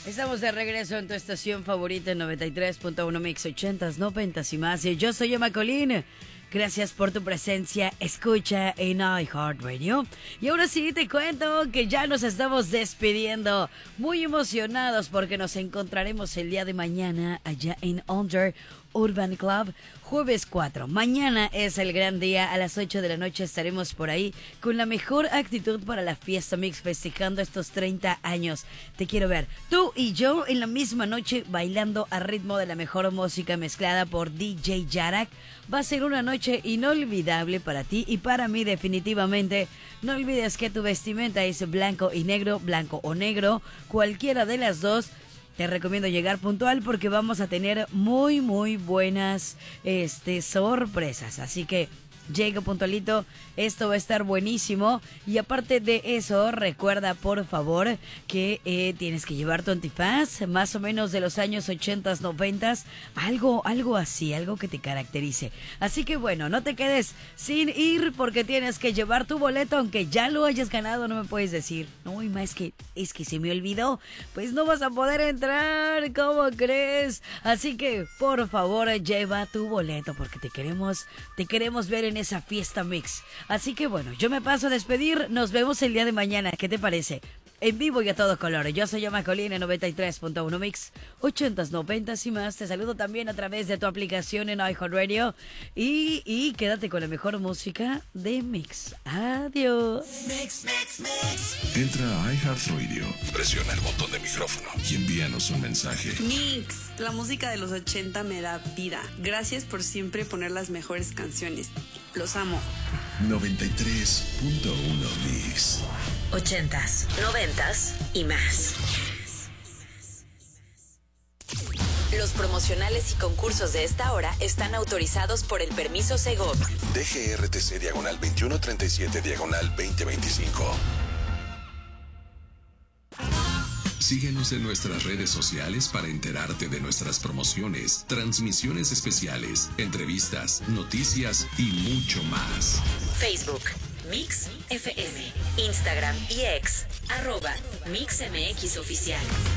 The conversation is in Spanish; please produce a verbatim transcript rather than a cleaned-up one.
Estamos de regreso en tu estación favorita en noventa y tres punto uno Mix ochentas, noventas y más. Y yo soy Emma Colín. Gracias por tu presencia, escucha en iHeartRadio. Y ahora sí te cuento que ya nos estamos despidiendo. Muy emocionados porque nos encontraremos el día de mañana allá en Under Urban Club, jueves cuatro. Mañana es el gran día, a las ocho de la noche estaremos por ahí con la mejor actitud para la fiesta mix, festejando estos treinta años. Te quiero ver, tú y yo en la misma noche bailando a ritmo de la mejor música mezclada por D J Yarak. Va a ser una noche inolvidable para ti y para mí definitivamente. No olvides que tu vestimenta es blanco y negro, blanco o negro, cualquiera de las dos. Te recomiendo llegar puntual porque vamos a tener muy, muy buenas este, sorpresas. Así que llega puntualito, esto va a estar buenísimo. Y aparte de eso, recuerda por favor que eh, tienes que llevar tu antifaz, más o menos de los años ochentas, noventas, algo, algo así, algo que te caracterice. Así que bueno, no te quedes sin ir porque tienes que llevar tu boleto, aunque ya lo hayas ganado, no me puedes decir, no, Ima, es que, es que se me olvidó, pues no vas a poder entrar, ¿cómo crees? Así que por favor lleva tu boleto porque te queremos, te queremos ver en esa fiesta mix. Así que bueno, yo me paso a despedir. Nos vemos el día de mañana. ¿Qué te parece? En vivo y a todo color. Yo soy Emma Colín en noventa y tres punto uno Mix ochentas, noventas y más. Te saludo también a través de tu aplicación en iHeartRadio. Y, y quédate con la mejor música de Mix. Adiós. Mix, mix, mix. Entra a iHeartRadio, presiona el botón de micrófono y envíanos un mensaje. Mix, la música de los ochenta me da vida. Gracias por siempre poner las mejores canciones. Los amo. noventa y tres punto uno Mix. Ochentas, noventas y más. Los promocionales y concursos de esta hora están autorizados por el permiso Segov. D G R T C diagonal veintiuno treinta y siete diagonal veinte veinticinco. Síguenos en nuestras redes sociales para enterarte de nuestras promociones, transmisiones especiales, entrevistas, noticias y mucho más. Facebook, Mix F M, Instagram y X, arroba Mix M X Oficial.